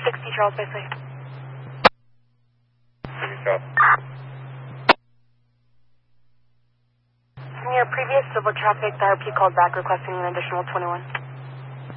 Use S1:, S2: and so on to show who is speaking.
S1: 60 Charles Bay Place. From your previous civil traffic, the RP called back requesting an additional 21.